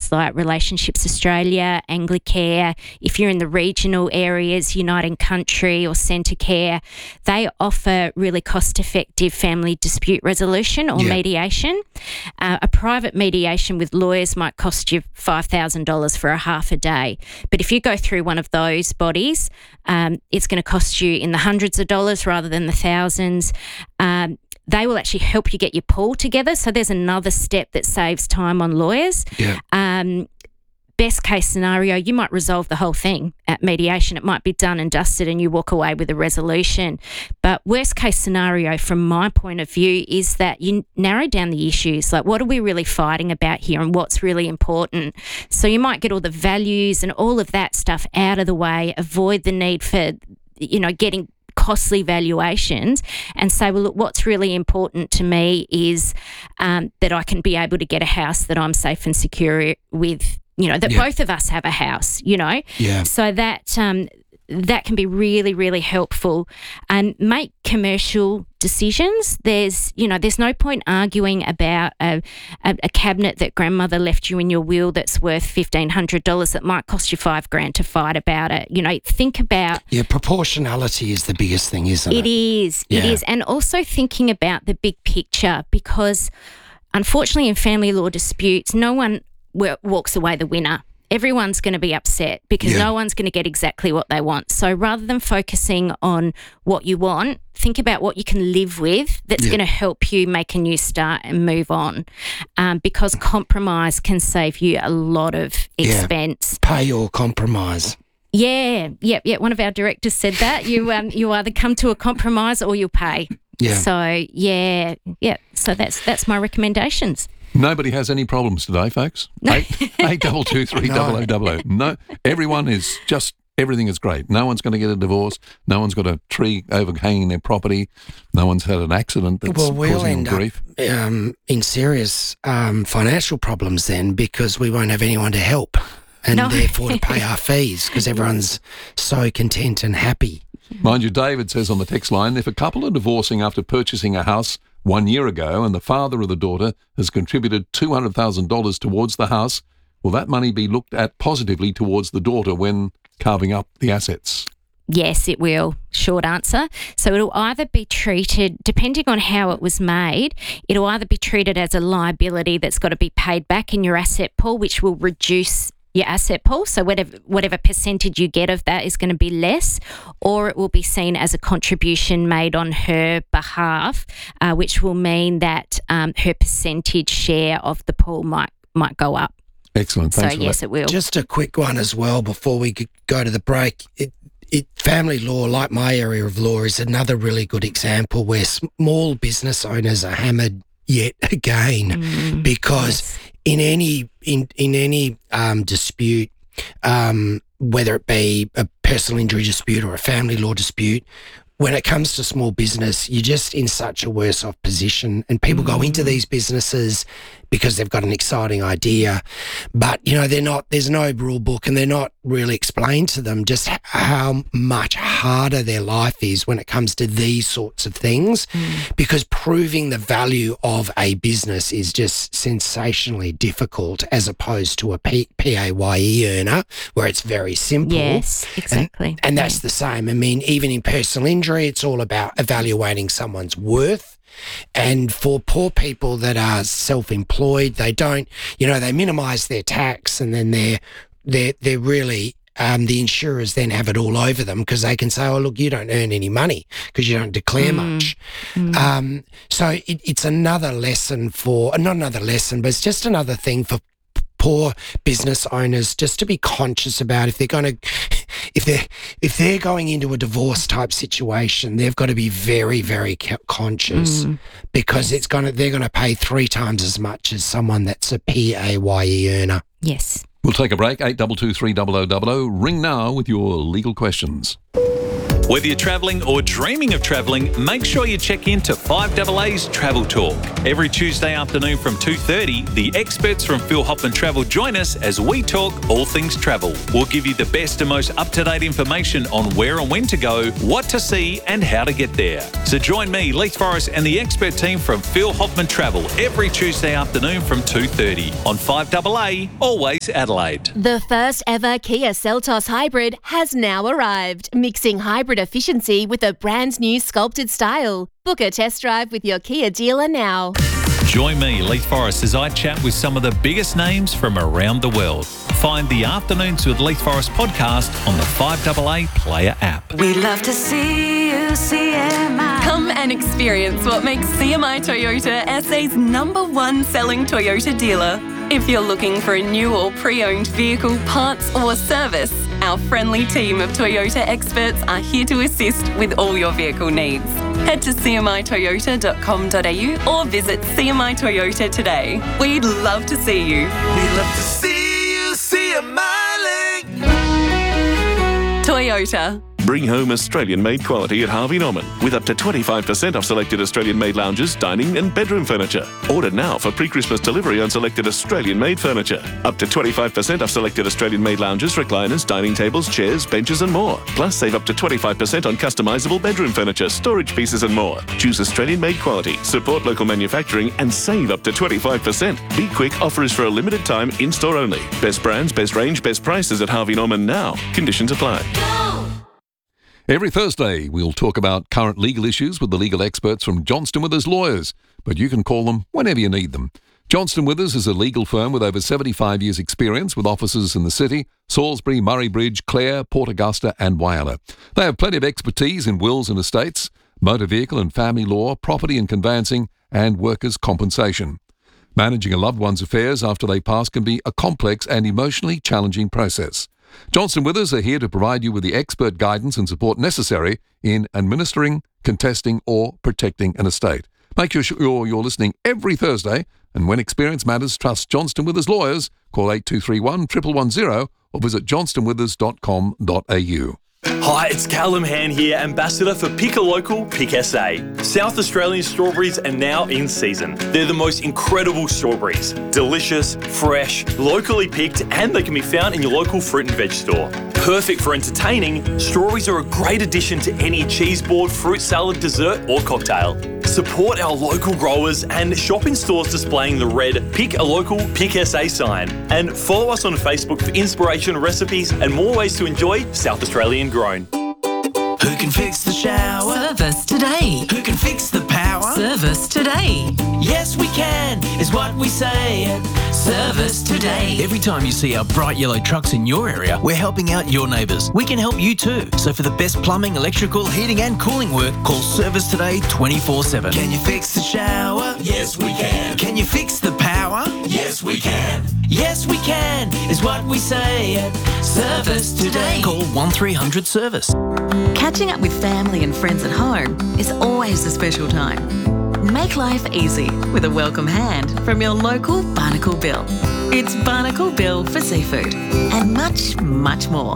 providers like Relationships Australia, Anglicare. If you're in the regional areas, United Country or Centrecare, they offer really cost-effective family dispute resolution or mediation. A private mediation with lawyers might cost you $5,000 for a half a day. But if you go through one of those bodies, it's going to cost you in the hundreds of dollars rather than the thousands. They will actually help you get your pool together. So there's another step that saves time on lawyers. Best case scenario, you might resolve the whole thing at mediation. It might be done and dusted and you walk away with a resolution. But worst case scenario, from my point of view, is that you narrow down the issues. Like, what are we really fighting about here and what's really important? So you might get all the values and all of that stuff out of the way, avoid the need for, getting costly valuations, and say, well, look, what's really important to me is that I can be able to get a house that I'm safe and secure with, that both of us have a house, So that can be really, really helpful. And make commercial decisions. There's no point arguing about a cabinet that grandmother left you in your will that's worth $1,500 that might cost you $5,000 to fight about it. Think about... proportionality is the biggest thing, isn't it? It is. And also thinking about the big picture, because unfortunately in family law disputes, no one walks away the winner. Everyone's going to be upset because no one's going to get exactly what they want. So rather than focusing on what you want, think about what you can live with that's going to help you make a new start and move on, because compromise can save you a lot of expense. Pay or compromise. Yeah. One of our directors said that. You either come to a compromise or you'll pay. Yeah. So, So that's my recommendations. Nobody has any problems today, folks. 822230000. No, everything is great. No one's going to get a divorce. No one's got a tree overhanging their property. No one's had an accident that's causing them grief. In serious financial problems then, because we won't have anyone to help and therefore to pay our fees, because everyone's so content and happy. Mind you, David says on the text line, if a couple are divorcing after purchasing a house 1 year ago and the father of the daughter has contributed $200,000 towards the house, will that money be looked at positively towards the daughter when carving up the assets? Yes, it will. Short answer. So it'll either be treated, depending on how it was made, it'll either be treated as a liability that's got to be paid back in your asset pool, which will reduce your asset pool, so whatever percentage you get of that is going to be less, or it will be seen as a contribution made on her behalf, which will mean that her percentage share of the pool might go up. Excellent. Thanks for yes, that. it will. Just a quick one as well before we go to the break. Family law, like my area of law, is another really good example where small business owners are hammered yet again, because in any dispute, whether it be a personal injury dispute or a family law dispute, when it comes to small business, you're just in such a worse off position, and people go into these businesses because they've got an exciting idea, but there's no rule book, and they're not really explained to them just how much harder their life is when it comes to these sorts of things, because proving the value of a business is just sensationally difficult as opposed to a PAYE earner where it's very simple. Yes, exactly. And that's the same. I mean, even in personal injury, it's all about evaluating someone's worth. And for poor people that are self-employed, they don't, they minimise their tax, and then they're really, the insurers then have it all over them because they can say, oh, look, you don't earn any money because you don't declare much. So it's another lesson not another lesson, but it's just another thing for poor business owners just to be conscious about if they're going into a divorce type situation, they've got to be very, very conscious, because they're going to pay 3 times as much as someone that's a PAYE earner. Yes. We'll take a break. 822230000. Ring now with your legal questions. Whether you're travelling or dreaming of travelling, make sure you check in to 5AA's Travel Talk. Every Tuesday afternoon from 2:30, the experts from Phil Hoffman Travel join us as we talk all things travel. We'll give you the best and most up-to-date information on where and when to go, what to see and how to get there. So join me, Leith Forrest and the expert team from Phil Hoffman Travel every Tuesday afternoon from 2:30 on 5AA, always Adelaide. The first ever Kia Seltos Hybrid has now arrived, mixing hybrid efficiency with a brand new sculpted style. Book a test drive with your Kia dealer now. Join me, Leith Forrest, as I chat with some of the biggest names from around the world. Find the Afternoons with Leith Forrest podcast on the 5AA Player app. We love to see you, CMI. Come and experience what makes CMI Toyota SA's #1 selling Toyota dealer. If you're looking for a new or pre-owned vehicle, parts or service, our friendly team of Toyota experts are here to assist with all your vehicle needs. Head to cmitoyota.com.au or visit CMI Toyota today. We'd love to see you. We love to see you, CMI. Toyota. Bring home Australian-made quality at Harvey Norman with up to 25% off selected Australian-made lounges, dining and bedroom furniture. Order now for pre-Christmas delivery on selected Australian-made furniture. Up to 25% off selected Australian-made lounges, recliners, dining tables, chairs, benches and more. Plus save up to 25% on customisable bedroom furniture, storage pieces and more. Choose Australian-made quality, support local manufacturing and save up to 25%. Be quick, offer is for a limited time, in-store only. Best brands, best range, best prices at Harvey Norman now. Conditions apply. Every Thursday, we'll talk about current legal issues with the legal experts from Johnston Withers Lawyers, but you can call them whenever you need them. Johnston Withers is a legal firm with over 75 years' experience with offices in the city, Salisbury, Murray Bridge, Clare, Port Augusta and Whyalla. They have plenty of expertise in wills and estates, motor vehicle and family law, property and conveyancing and workers' compensation. Managing a loved one's affairs after they pass can be a complex and emotionally challenging process. Johnston Withers are here to provide you with the expert guidance and support necessary in administering, contesting or protecting an estate. Make sure you're listening every Thursday, and when experience matters, trust Johnston Withers Lawyers. Call 8231 110 or visit johnstonwithers.com.au. Hi, it's Callum Han here, Ambassador for Pick a Local, Pick SA. South Australian strawberries are now in season. They're the most incredible strawberries. Delicious, fresh, locally picked, and they can be found in your local fruit and veg store. Perfect for entertaining, strawberries are a great addition to any cheese board, fruit salad, dessert or cocktail. Support our local growers and shop in stores displaying the red Pick a Local, Pick SA sign. And follow us on Facebook for inspiration, recipes and more ways to enjoy South Australian grown. Who can fix the shower? Service today. Who can fix the power? Service today. Yes, we can, is what we say at Service Today. Every time you see our bright yellow trucks in your area, we're helping out your neighbours. We can help you too. So for the best plumbing, electrical, heating and cooling work, call Service Today 24/7. Can you fix the shower? Yes, we can. Can you fix the power? Yes, we can. Yes, we can, is what we say at Service Today. Call 1300 Service. Catching up with family and friends at home is always a special time. Make life easy with a welcome hand from your local Barnacle Bill. It's Barnacle Bill for seafood and much, much more.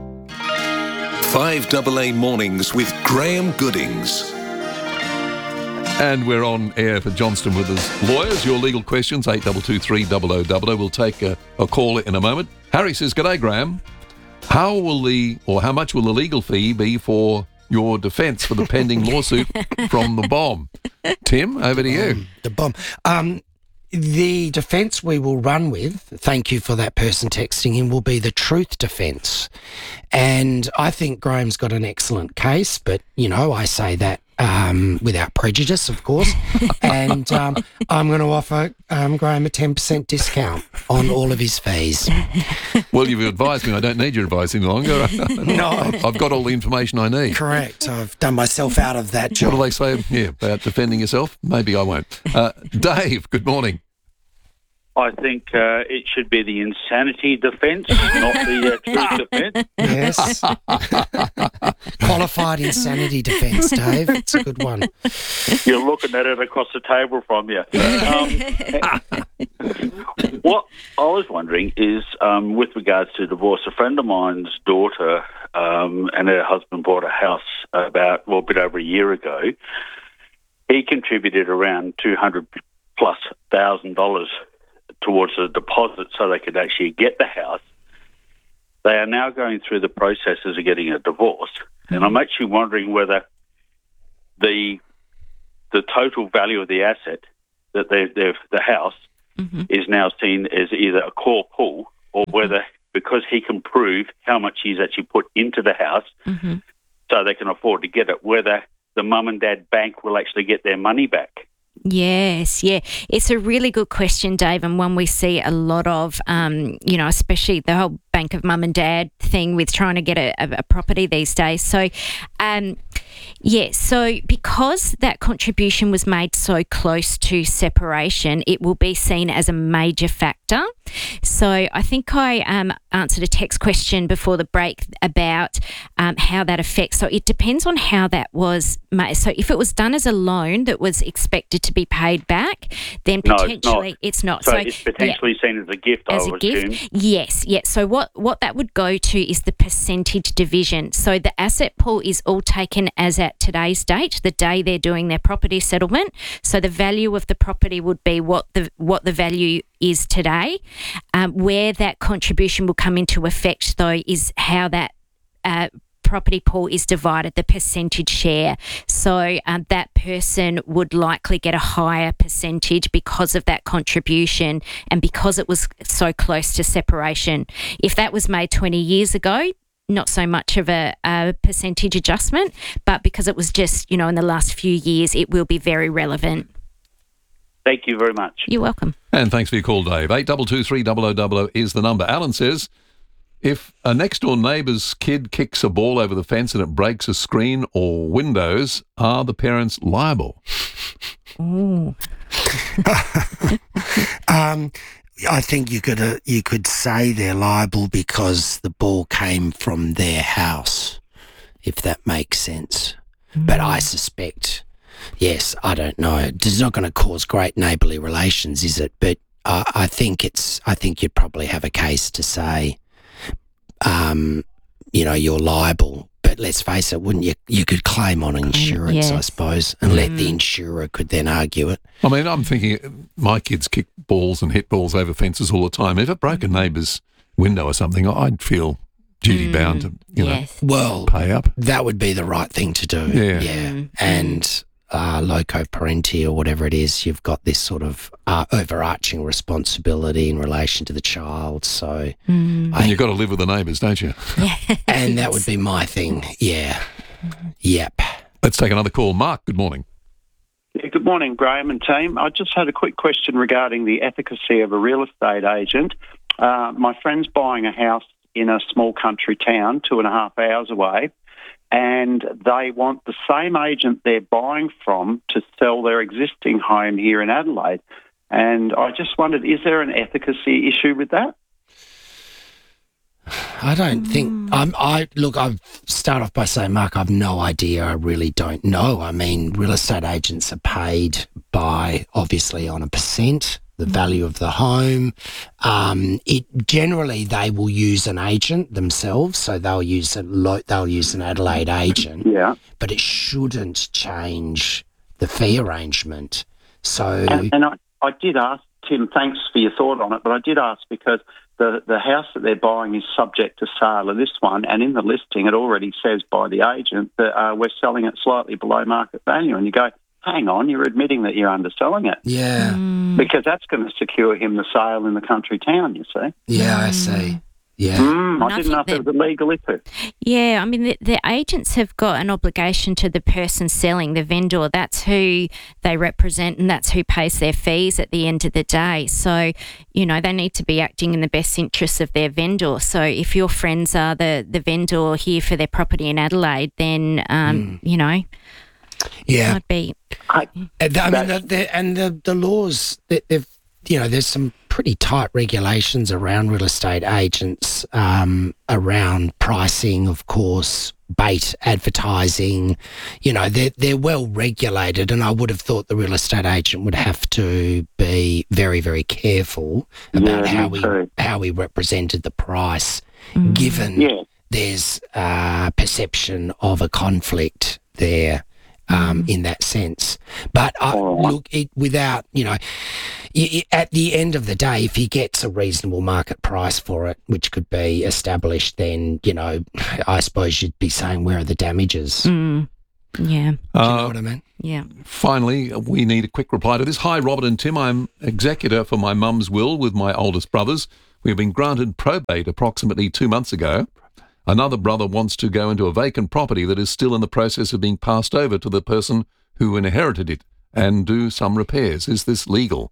5AA Mornings with Graham Goodings. And we're on air for Johnston Withers Lawyers. Your legal questions, 8223 0000. We'll take a call in a moment. Harry says, "G'day, Graham. How much will the legal fee be for your defence for the pending lawsuit from the bomb?" Tim, over to you. The bomb. The defence we will run with, thank you for that person texting in, will be the truth defence. And I think Graham's got an excellent case, but, you know, I say that without prejudice, of course. And I'm going to offer Graham a 10% discount on all of his fees. Well, you've advised me I don't need your advice any longer. No. I've got all the information I need. Correct. I've done myself out of that job. What do they say about defending yourself? Maybe I won't. Dave, good morning. I think it should be the insanity defence, not the truth defence. Yes. Qualified insanity defence, Dave. It's a good one. You're looking at it across the table from you. What I was wondering is, with regards to divorce, a friend of mine's daughter and her husband bought a house a bit over a year ago, he contributed around $200,000+ towards the deposit so they could actually get the house. They are now going through the processes of getting a divorce, and I'm actually wondering whether the total value of the asset that the house is now seen as either a core pull or whether, because he can prove how much he's actually put into the house so they can afford to get it, whether the mum and dad bank will actually get their money back. Yes, yeah. It's a really good question, Dave, and one we see a lot of, especially the whole bank of mum and dad thing with trying to get a property these days. So, so because that contribution was made so close to separation, it will be seen as a major factor. So I think I answered a text question before the break about how that affects. So it depends on how that was made. So if it was done as a loan that was expected to be paid back, then potentially it's not. So it's potentially seen as a gift, I would assume. Yes. So what that would go to is the percentage division. So the asset pool is all taken as at today's date, the day they're doing their property settlement. So the value of the property would be what the value is today. Where that contribution will come into effect, though, is how that property pool is divided, the percentage share. So that person would likely get a higher percentage because of that contribution and because it was so close to separation. If that was made 20 years ago, not so much of a percentage adjustment, but because it was just, in the last few years, it will be very relevant. Thank you very much. You're welcome. And thanks for your call, Dave. 8223 is the number. Alan says, if a next-door neighbour's kid kicks a ball over the fence and it breaks a screen or windows, are the parents liable? Ooh. I think you could say they're liable because the ball came from their house, if that makes sense. But I suspect... Yes, I don't know. It's not going to cause great neighbourly relations, is it? But I think you'd probably have a case to say, you're liable. But let's face it, wouldn't you? You could claim on insurance, I suppose, and let the insurer could then argue it. I mean, I'm thinking my kids kick balls and hit balls over fences all the time. If it broke a neighbour's window or something, I'd feel duty bound to, pay up. That would be the right thing to do. Yeah. And loco parenti or whatever it is, you've got this sort of overarching responsibility in relation to the child. So, and you've got to live with the neighbours, don't you? Yeah. And that would be my thing. Yeah. Yep. Let's take another call. Mark, good morning. Yeah, good morning, Graham and team. I just had a quick question regarding the efficacy of a real estate agent. My friend's buying a house in a small country town 2.5 hours away, and they want the same agent they're buying from to sell their existing home here in Adelaide. And I just wondered, is there an efficacy issue with that? I don't think... I'll start off by saying, Mark, I've no idea. I really don't know. I mean, real estate agents are paid obviously on a percent, the value of the home. Generally, they will use an agent themselves, so they'll use an Adelaide agent. Yeah. But it shouldn't change the fee arrangement. So, and I did ask Tim. Thanks for your thought on it, but I did ask because the house that they're buying is subject to sale of this one, and in the listing it already says by the agent that we're selling it slightly below market value, and you go, hang on, you're admitting that you're underselling it. Yeah. Because that's going to secure him the sale in the country town, you see. Yeah, I see. Yeah. I didn't know if it was a legal issue. Yeah, I mean, the agents have got an obligation to the person selling, the vendor. That's who they represent and that's who pays their fees at the end of the day. So, they need to be acting in the best interests of their vendor. So if your friends are the vendor here for their property in Adelaide, then, yeah. I'd be... the laws, there's some pretty tight regulations around real estate agents, around pricing, of course, bait advertising. They're well regulated, and I would have thought the real estate agent would have to be very, very careful about how we represented the price, given there's perception of a conflict there in that sense. But look, without, at the end of the day, if he gets a reasonable market price for it, which could be established, then, I suppose you'd be saying, where are the damages? Yeah. Do you know what I mean? Yeah. Finally, we need a quick reply to this. Hi, Robert and Tim. I'm executor for my mum's will with my oldest brothers. We've been granted probate approximately 2 months ago. Another brother wants to go into a vacant property that is still in the process of being passed over to the person who inherited it and do some repairs. Is this legal?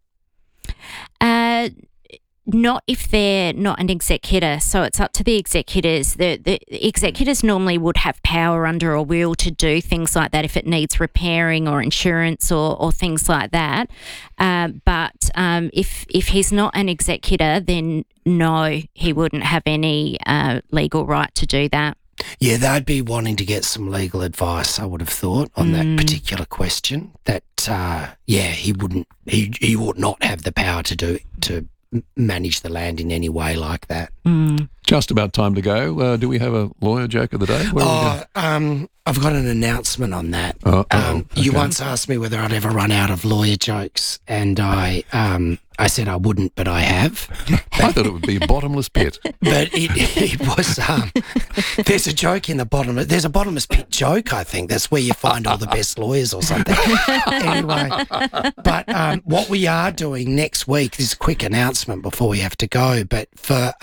Not if they're not an executor, so it's up to the executors. The executors normally would have power under a will to do things like that if it needs repairing or insurance or things like that. But if he's not an executor, then no, he wouldn't have any legal right to do that. Yeah, they'd be wanting to get some legal advice, I would have thought, on that particular question. That, he wouldn't, he ought not have the power to manage the land in any way like that. Just about time to go. Do we have a lawyer joke of the day? I've got an announcement on that. You once asked me whether I'd ever run out of lawyer jokes, and I said I wouldn't, but I have. I thought it would be a bottomless pit. But it was, there's a joke in the there's a bottomless pit joke, I think. That's where you find all the best lawyers or something. Anyway, but what we are doing next week, this is a quick announcement before we have to go, but for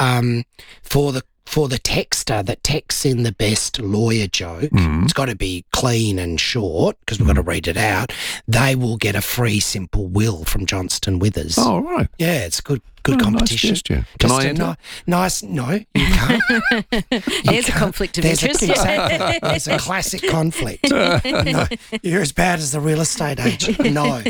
the texter that texts in the best lawyer joke, it's got to be clean and short because we've got to read it out. They will get a free simple will from Johnston Withers. Oh, right. Yeah, it's good competition. Nice gesture. Can I enter? No, you can't. There's a conflict of interest. There's a classic conflict. No, you're as bad as the real estate agent. No,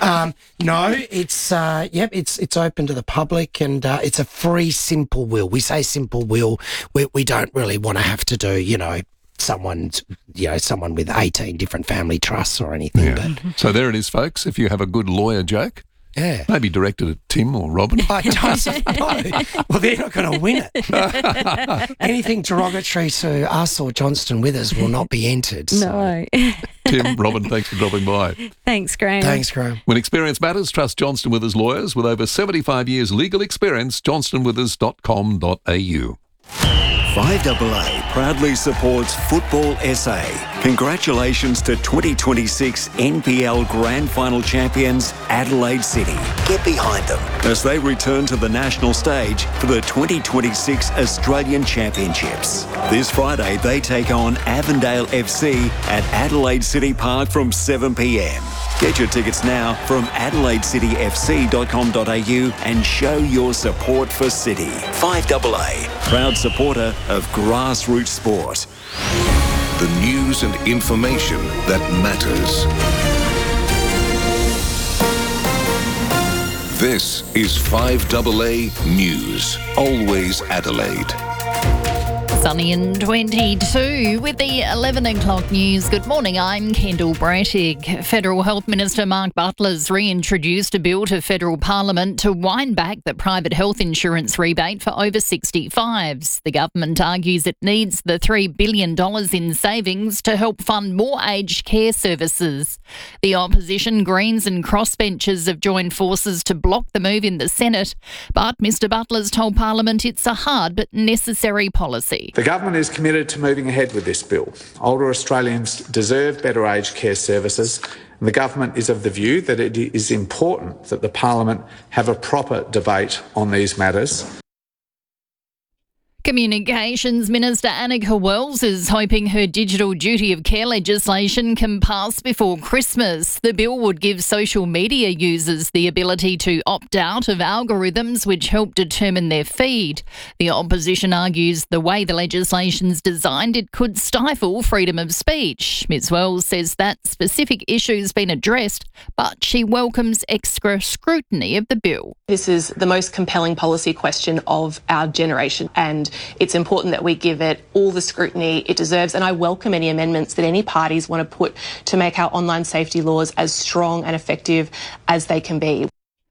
it's it's open to the public and it's a free simple will. We say simple will. We don't really want to have to do, someone with 18 different family trusts or anything. Yeah. But, so there it is, folks. If you have a good lawyer joke, maybe directed at Tim or Robin. I don't know. Well, they're not going to win it. Anything derogatory to us or Johnston Withers will not be entered. So. No. Tim, Robin, thanks for dropping by. Thanks, Graham. Thanks, Graham. When experience matters, trust Johnston Withers lawyers with over 75 years legal experience. johnstonwithers.com.au. 5AA proudly supports Football SA. Congratulations to 2026 NPL Grand Final champions Adelaide City. Get behind them as they return to the national stage for the 2026 Australian Championships. This Friday they take on Avondale FC at Adelaide City Park from 7 p.m. Get your tickets now from adelaidecityfc.com.au and show your support for City. 5AA, proud supporter of grassroots sport. The news and information that matters. This is 5AA News. Always Adelaide. Sunny and 22 with the 11 o'clock news. Good morning, I'm Kendall Brettig. Federal Health Minister Mark Butler's reintroduced a bill to federal parliament to wind back the private health insurance rebate for over 65s. The government argues it needs the $3 billion in savings to help fund more aged care services. The opposition, Greens and crossbenchers have joined forces to block the move in the Senate, but Mr Butler's told Parliament it's a hard but necessary policy. The government is committed to moving ahead with this bill. Older Australians deserve better aged care services, and the government is of the view that it is important that the Parliament have a proper debate on these matters. Communications Minister Annika Wells is hoping her digital duty of care legislation can pass before Christmas. The bill would give social media users the ability to opt out of algorithms which help determine their feed. The opposition argues the way the legislation's designed, it could stifle freedom of speech. Ms Wells says that specific issue's been addressed, but she welcomes extra scrutiny of the bill. This is the most compelling policy question of our generation, and it's important that we give it all the scrutiny it deserves, and I welcome any amendments that any parties want to put to make our online safety laws as strong and effective as they can be.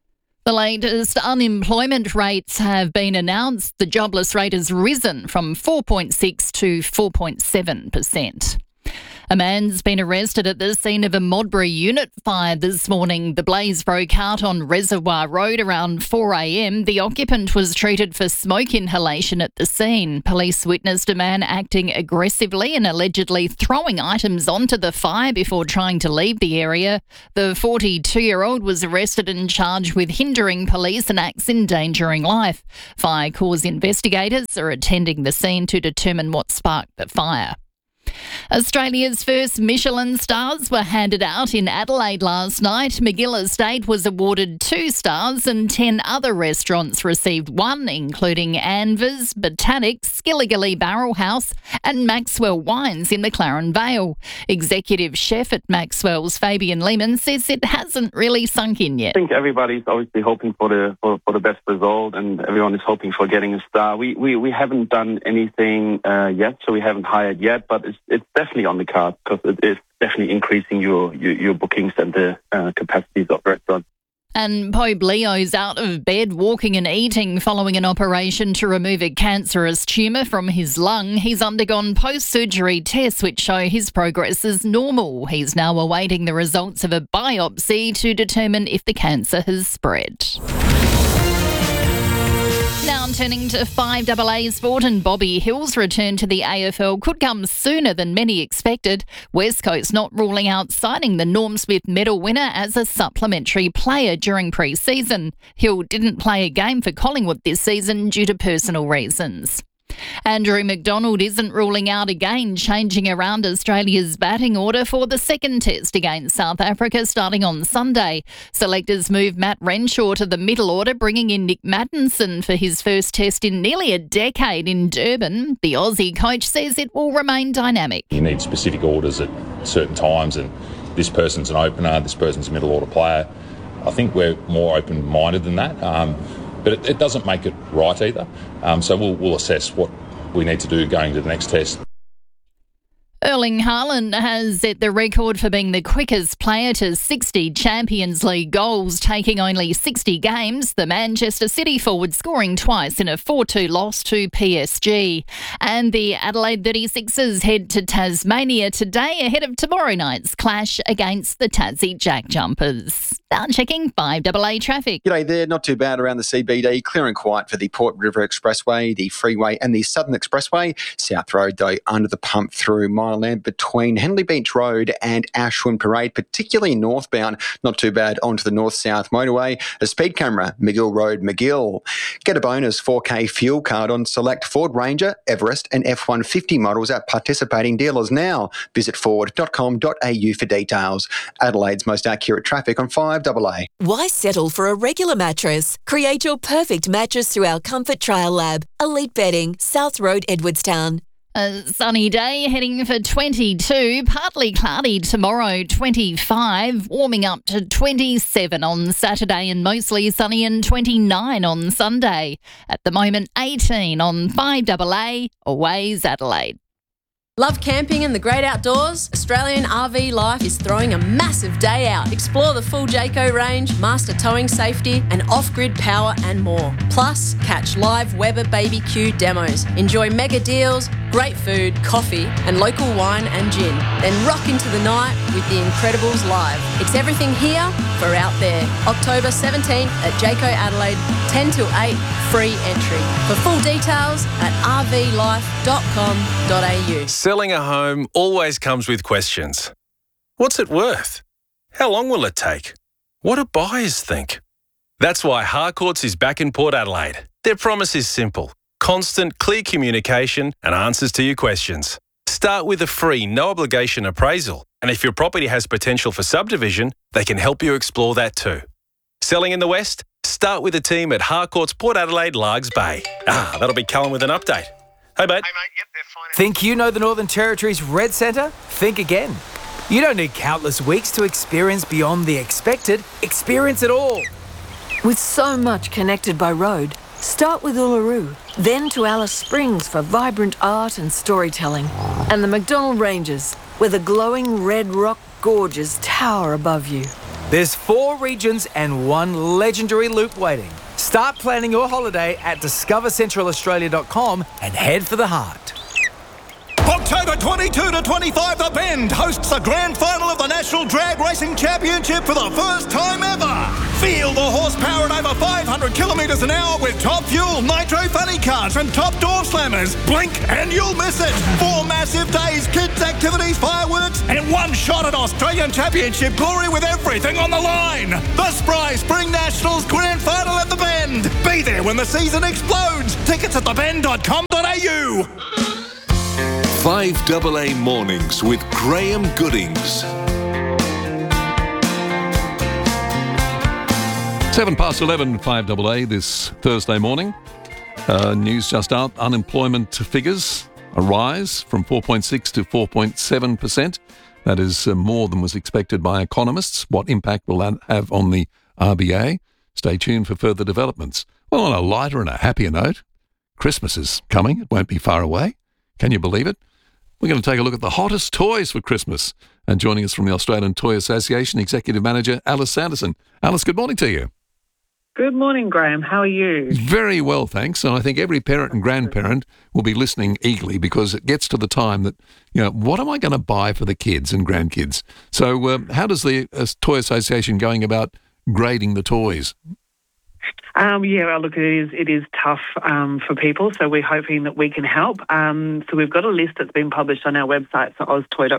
The latest unemployment rates have been announced. The jobless rate has risen from 4.6 to 4.7%. A man's been arrested at the scene of a Modbury unit fire this morning. The blaze broke out on Reservoir Road around 4 a.m. The occupant was treated for smoke inhalation at the scene. Police witnessed a man acting aggressively and allegedly throwing items onto the fire before trying to leave the area. The 42-year-old was arrested and charged with hindering police and acts endangering life. Fire cause investigators are attending the scene to determine what sparked the fire. Australia's first Michelin stars were handed out in Adelaide last night. McGill Estate was awarded 2 stars and 10 other restaurants received 1, including Anvers, Botanics, Skilligalee Barrel House and Maxwell Wines in McLaren Vale. Executive chef at Maxwell's, Fabian Lehman, says it hasn't really sunk in yet. I think everybody's obviously hoping for the best result, and everyone is hoping for getting a star. We haven't done anything yet, so we haven't hired yet, but it's definitely on the card because it is definitely increasing your bookings and the capacities of restaurants. And Pope Leo's out of bed, walking and eating following an operation to remove a cancerous tumour from his lung. He's undergone post-surgery tests which show his progress is normal. He's now awaiting the results of a biopsy to determine if the cancer has spread. Now turning to 5AA sport, and Bobby Hill's return to the AFL could come sooner than many expected. West Coast not ruling out signing the Norm Smith medal winner as a supplementary player during pre-season. Hill didn't play a game for Collingwood this season due to personal reasons. Andrew McDonald isn't ruling out again changing around Australia's batting order for the second test against South Africa starting on Sunday. Selectors moved Matt Renshaw to the middle order, bringing in Nick Mattinson for his first test in nearly a decade in Durban. The Aussie coach says it will remain dynamic. You need specific orders at certain times, and this person's an opener, this person's a middle order player. I think we're more open-minded than that. But it doesn't make it right either. So we'll assess what we need to do going to the next test. Erling Haaland has set the record for being the quickest player to 60 Champions League goals, taking only 60 games. The Manchester City forward scoring twice in a 4-2 loss to PSG. And the Adelaide 36ers head to Tasmania today ahead of tomorrow night's clash against the Tassie Jack Jumpers. Now checking 5AA traffic. G'day there, not too bad around the CBD. Clear and quiet for the Port River Expressway, the Freeway and the Southern Expressway. South Road, though, under the pump through Mireland between Henley Beach Road and Ashwin Parade, particularly northbound. Not too bad onto the north-south motorway. A speed camera, McGill Road, McGill. Get a bonus 4K fuel card on select Ford Ranger, Everest and F-150 models at participating dealers now. Visit ford.com.au for details. Adelaide's most accurate traffic on 5AA. Why settle for a regular mattress? Create your perfect mattress through our Comfort Trial Lab. Elite Bedding, South Road, Edwardstown. A sunny day, heading for 22, partly cloudy tomorrow, 25, warming up to 27 on Saturday and mostly sunny, and 29 on Sunday. At the moment, 18 on 5AA, Always Adelaide. Love camping and the great outdoors? Australian RV Life is throwing a massive day out. Explore the full Jayco range, master towing safety and off-grid power and more. Plus, catch live Weber BBQ demos. Enjoy mega deals, great food, coffee and local wine and gin. Then rock into the night with the Incredibles live. It's everything here for out there. October 17th at Jayco Adelaide, 10 till 8, free entry. For full details at rvlife.com.au. Selling a home always comes with questions. What's it worth? How long will it take? What do buyers think? That's why Harcourts is back in Port Adelaide. Their promise is simple: constant, clear communication and answers to your questions. Start with a free, no-obligation appraisal, and if your property has potential for subdivision, they can help you explore that too. Selling in the West? Start with the team at Harcourts Port Adelaide, Largs Bay. That'll be Callum with an update. Hey, mate. Think you know the Northern Territory's Red Centre? Think again. You don't need countless weeks to experience beyond the expected. Experience it all. With so much connected by road, start with Uluru, then to Alice Springs for vibrant art and storytelling, and the McDonnell Ranges, where the glowing red rock gorges tower above you. There's 4 regions and 1 legendary loop waiting. Start planning your holiday at discovercentralaustralia.com and head for the heart. October 22 to 25, The Bend hosts the grand final of the National Drag Racing Championship for the first time ever. Feel the horsepower at over 500 kilometres an hour with top fuel, nitro funny cars and top door slammers. Blink and you'll miss it. 4 massive days, kids activities, fireworks and 1 shot at Australian Championship glory with everything on the line. The Spry Spring Nationals grand final at The Bend. Be there when the season explodes. Tickets at thebend.com.au. 5AA Mornings with Graham Goodings. 11:07, 5AA this Thursday morning. News just out. Unemployment figures, a rise from 4.6 to 4.7%. That is more than was expected by economists. What impact will that have on the RBA? Stay tuned for further developments. Well, on a lighter and a happier note, Christmas is coming. It won't be far away. Can you believe it? We're going to take a look at the hottest toys for Christmas. And joining us from the Australian Toy Association, Executive Manager Alice Sanderson. Alice, good morning to you. Good morning, Graham. How are you? Very well, thanks. And I think every parent and grandparent will be listening eagerly because it gets to the time that, what am I going to buy for the kids and grandkids? So how does the Toy Association going about grading the toys? Look, it is tough for people, so we're hoping that we can help. So we've got a list that's been published on our website, so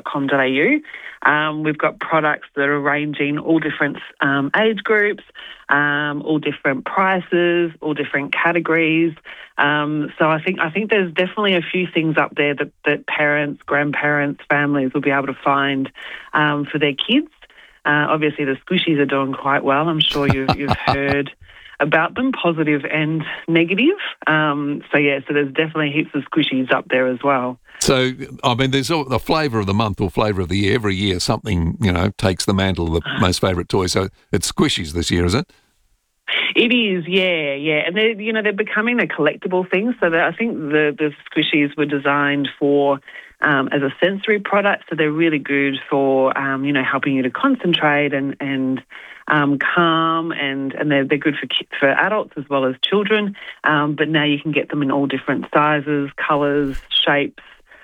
oztoy.com.au. We've got products that are ranging all different age groups, all different prices, all different categories. So I think there's definitely a few things up there that parents, grandparents, families will be able to find for their kids. Obviously, the squishies are doing quite well. I'm sure you've heard about them, positive and negative. So there's definitely heaps of squishies up there as well. So, I mean, there's a flavour of the month or flavour of the year. Every year something, takes the mantle of the most favourite toy. So it's squishies this year, is it? It is, yeah. And they're becoming a collectible thing. So I think the squishies were designed for as a sensory product. So they're really good for, helping you to concentrate and calm, and they're good for adults as well as children. But now you can get them in all different sizes, colours, shapes,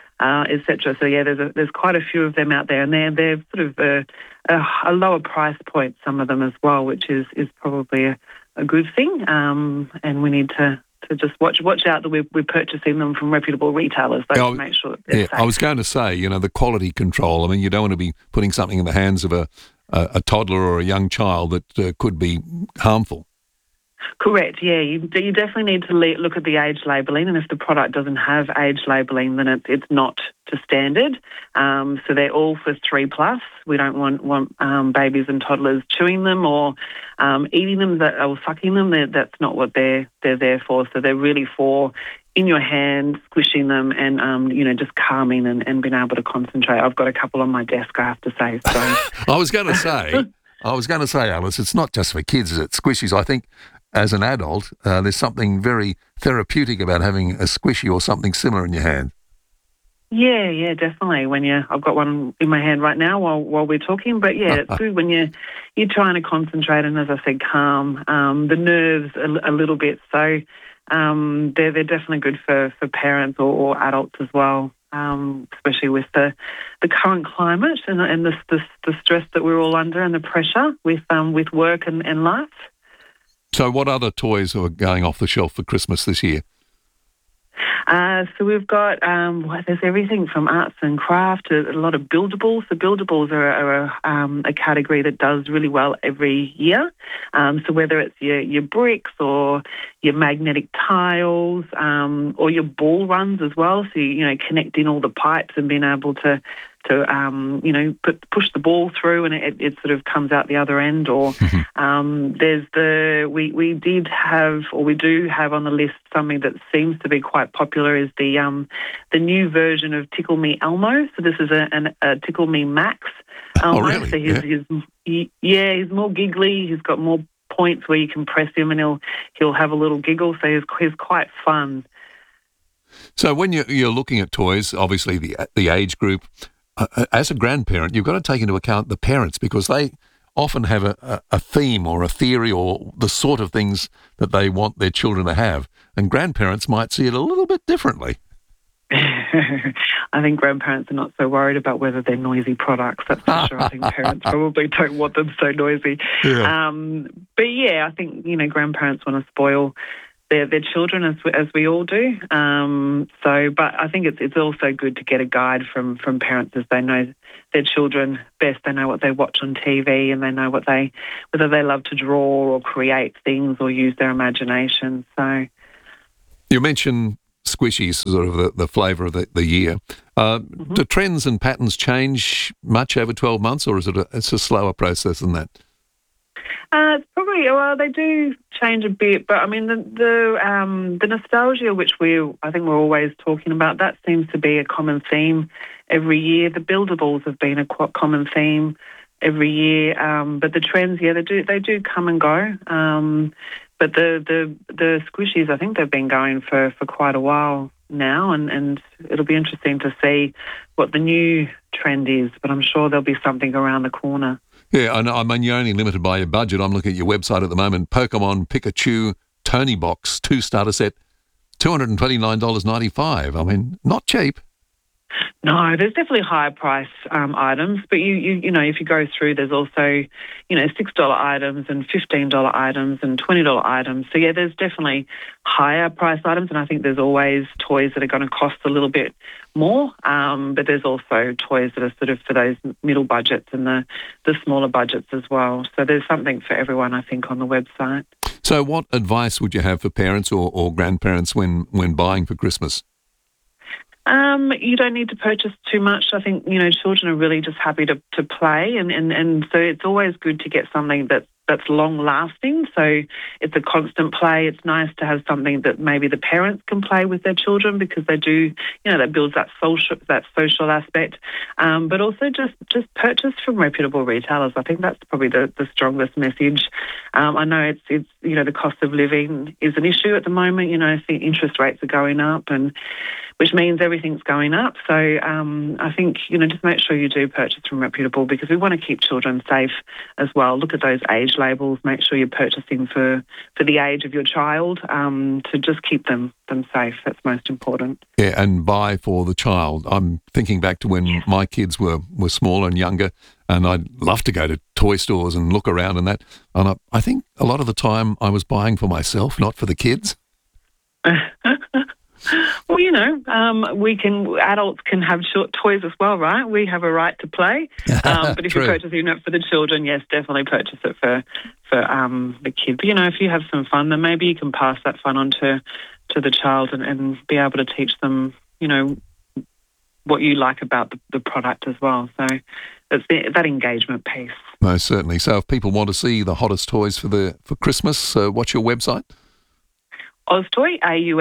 etc. So there's quite a few of them out there, and they're sort of a lower price point, some of them as well, which is probably a good thing. And we need to just watch out that we're purchasing them from reputable retailers, though, to make sure that they're safe. I was going to say, the quality control. I mean, you don't want to be putting something in the hands of a toddler or a young child that could be harmful. Correct, yeah. You definitely need to look at the age labelling, and if the product doesn't have age labelling, then it's not to standard. So they're all for 3+. We don't want babies and toddlers chewing them or eating them or sucking them. That's not what they're there for. So they're really for in your hand, squishing them and, just calming and being able to concentrate. I've got a couple on my desk, I have to say. So. I was going to say, Alice, it's not just for kids, is it? Squishies. I think as an adult, there's something very therapeutic about having a squishy or something similar in your hand. Yeah, definitely. I've got one in my hand right now while we're talking, but it's good when you're trying to concentrate and, as I said, calm the nerves a little bit. So they're definitely good for parents or adults as well, especially with the current climate and the stress that we're all under and the pressure with work and life. So what other toys are going off the shelf for Christmas this year? So we've got, there's everything from arts and craft to a lot of buildables. So buildables are a category that does really well every year. So whether it's your bricks or your magnetic tiles or your ball runs as well, so, connecting all the pipes and being able to push the ball through and it sort of comes out the other end. Or there's we do have on the list something that seems to be quite popular is the new version of Tickle Me Elmo. So this is a Tickle Me Max Elmo. Oh, really? So he's more giggly. He's got more points where you can press him and he'll have a little giggle. So he's quite fun. So when you're looking at toys, obviously the age group, as a grandparent, you've got to take into account the parents because often have a theme or a theory or the sort of things that they want their children to have. And grandparents might see it a little bit differently. I think grandparents are not so worried about whether they're noisy products, that's for sure. I think parents probably don't want them so noisy. Yeah. But yeah, I think, grandparents want to spoil their children as we all do. But I think it's also good to get a guide from parents as they know their children best. They know what they watch on TV and they know whether they love to draw or create things or use their imagination. So you mentioned squishies, sort of the flavour of the year. Do trends and patterns change much over 12 months, or is it's a slower process than that? It's probably, they do change a bit, but I mean the nostalgia, which I think we're always talking about, that seems to be a common theme every year. The buildables have been a quite common theme every year, but the trends, they do come and go. But the squishies, I think they've been going for quite a while now, and it'll be interesting to see what the new trend is, but I'm sure there'll be something around the corner. Yeah, I mean, you're only limited by your budget. I'm looking at your website at the moment. Pokemon Pikachu Tony Box 2 starter set, $229.95. I mean, not cheap. No, there's definitely higher price items, but you know, if you go through, there's also, $6 items and $15 items and $20 items. So yeah, there's definitely higher price items, and I think there's always toys that are going to cost a little bit more. But there's also toys that are sort of for those middle budgets and the smaller budgets as well. So there's something for everyone, I think, on the website. So what advice would you have for parents or grandparents when buying for Christmas? You don't need to purchase too much. I think, children are really just happy to play, and so it's always good to get something that's long-lasting. So it's a constant play. It's nice to have something that maybe the parents can play with their children, because they do, that builds that social aspect. But also just purchase from reputable retailers. I think that's probably the strongest message. I know it's the cost of living is an issue at the moment. I think interest rates are going up, and which means everything's going up. So I think, just make sure you do purchase from reputable, because we want to keep children safe as well. Look at those age labels. Make sure you're purchasing for the age of your child, to just keep them safe. That's most important. Yeah, and buy for the child. I'm thinking back to when my kids were smaller and younger, and I'd love to go to toy stores and look around and that. And I think a lot of the time I was buying for myself, not for the kids. Well, adults can have toys as well, right? We have a right to play. But if you're purchasing it for the children, yes, definitely purchase it for the kids. If you have some fun, then maybe you can pass that fun on to the child and be able to teach them, what you like about the product as well. So it's that engagement piece. Most certainly. So if people want to see the hottest toys for Christmas, what's your website? Austoy,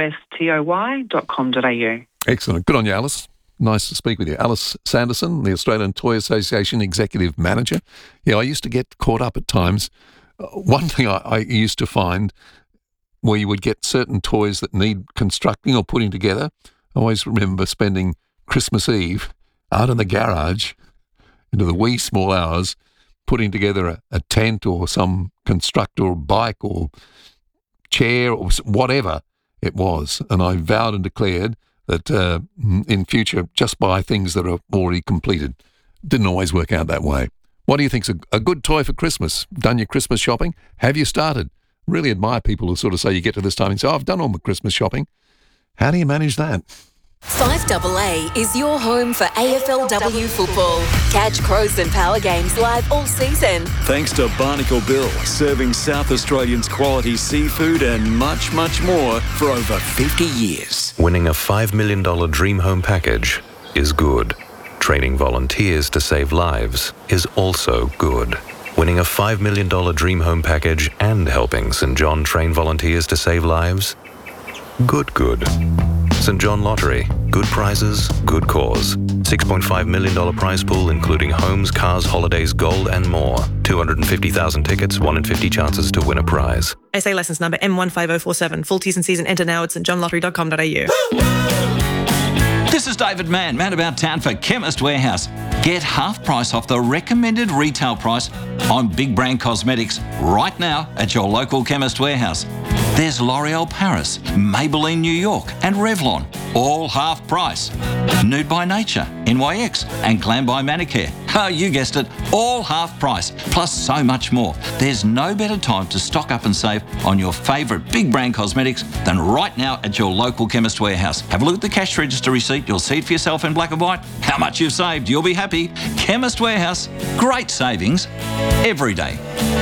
austoy.com.au. Excellent. Good on you, Alice. Nice to speak with you. Alice Sanderson, the Australian Toy Association Executive Manager. Yeah, I used to get caught up at times. One thing I used to find, where you would get certain toys that need constructing or putting together. I always remember spending Christmas Eve out in the garage into the wee small hours, putting together a tent or some constructor or bike or chair or whatever it was, and I vowed and declared that in future just buy things that are already completed. Didn't always work out that way. What do you think's a good toy for Christmas? Done your Christmas shopping? Have you started? Really admire people who sort of say you get to this time and say, I've done all my Christmas shopping. How do you manage that? 5AA is your home for AFLW football. Catch Crows and Power games live all season. Thanks to Barnacle Bill, serving South Australians quality seafood and much, much more for over 50 years. Winning a $5 million Dream Home package is good. Training volunteers to save lives is also good. Winning a $5 million Dream Home package and helping St John train volunteers to save lives? Good. St John Lottery. Good prizes, good cause. $6.5 million prize pool, including homes, cars, holidays, gold and more. 250,000 tickets, 1 in 50 chances to win a prize. SA licence number M15047. Full T's and C's and enter now at stjohnlottery.com.au. This is David Mann about town for Chemist Warehouse. Get half price off the recommended retail price on big brand cosmetics right now at your local Chemist Warehouse. There's L'Oreal Paris, Maybelline New York and Revlon, all half price. Nude by Nature, NYX and Glam by Manicare. Oh, you guessed it, all half price, plus so much more. There's no better time to stock up and save on your favourite big brand cosmetics than right now at your local Chemist Warehouse. Have a look at the cash register receipt. You'll see it for yourself in black and white. How much you've saved, you'll be happy. Chemist Warehouse, great savings every day.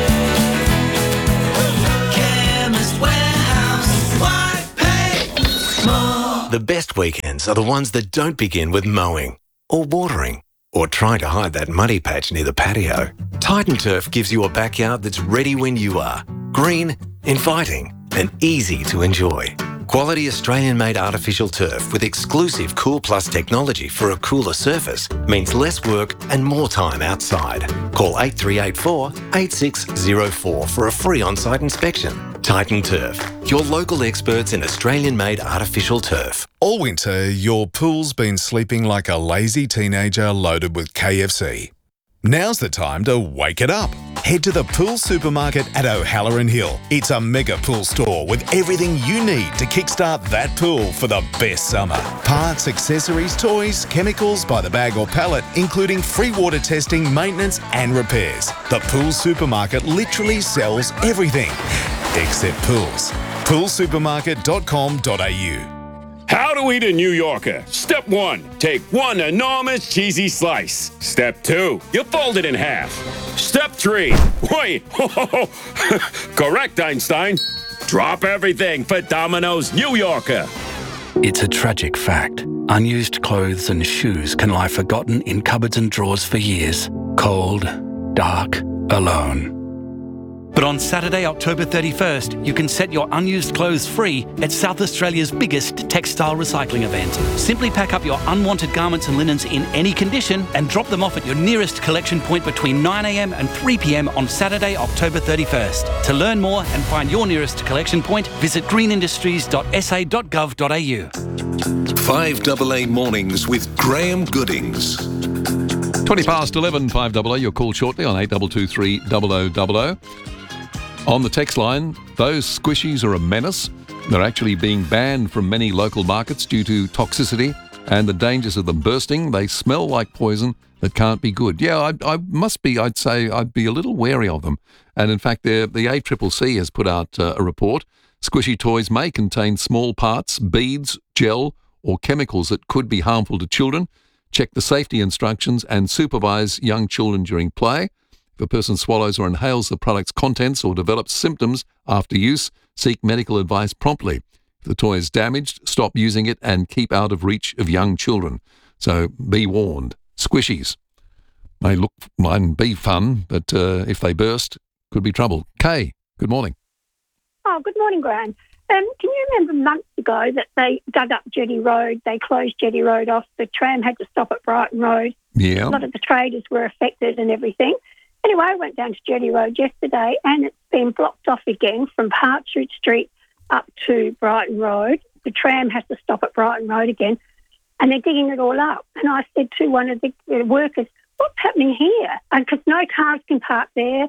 The best weekends are the ones that don't begin with mowing or watering or trying to hide that muddy patch near the patio. Titan Turf gives you a backyard that's ready when you are. Green, inviting and easy to enjoy. Quality Australian-made artificial turf with exclusive Cool Plus technology for a cooler surface means less work and more time outside. Call 8384 8604 for a free on-site inspection. Titan Turf, your local experts in Australian-made artificial turf. All winter, your pool's been sleeping like a lazy teenager loaded with KFC. Now's the time to wake it up. Head to the Pool Supermarket at O'Halloran Hill. It's a mega pool store with everything you need to kickstart that pool for the best summer. Parts, accessories, toys, chemicals by the bag or pallet, including free water testing, maintenance and repairs. The Pool Supermarket literally sells everything, except pools. poolsupermarket.com.au. How to eat a New Yorker. Step 1, take one enormous cheesy slice. Step 2, you fold it in half. Step 3, wait, correct, Einstein. Drop everything for Domino's New Yorker. It's a tragic fact. Unused clothes and shoes can lie forgotten in cupboards and drawers for years. Cold, dark, alone. But on Saturday, October 31st, you can set your unused clothes free at South Australia's biggest textile recycling event. Simply pack up your unwanted garments and linens in any condition and drop them off at your nearest collection point between 9 a.m. and 3 p.m. on Saturday, October 31st. To learn more and find your nearest collection point, visit greenindustries.sa.gov.au. 5AA Mornings with Graham Goodings. 20 past 11, 5AA, your call shortly on 8223 0000. On the text line, those squishies are a menace. They're actually being banned from many local markets due to toxicity and the dangers of them bursting. They smell like poison that can't be good. Yeah, I'd say I'd be a little wary of them. And in fact, the ACCC has put out a report. Squishy toys may contain small parts, beads, gel, or chemicals that could be harmful to children. Check the safety instructions and supervise young children during play. If a person swallows or inhales the product's contents or develops symptoms after use, seek medical advice promptly. If the toy is damaged, stop using it and keep out of reach of young children. So be warned. Squishies might be fun, but if they burst, could be trouble. Kay, good morning. Oh, good morning, Graham. Can you remember months ago that they dug up Jetty Road? They closed Jetty Road off. The tram had to stop at Brighton Road. Yeah. A lot of the traders were affected and everything. Anyway, I went down to Jetty Road yesterday and it's been blocked off again from Partridge Street up to Brighton Road. The tram has to stop at Brighton Road again and they're digging it all up. And I said to one of the workers, what's happening here? Because no cars can park there.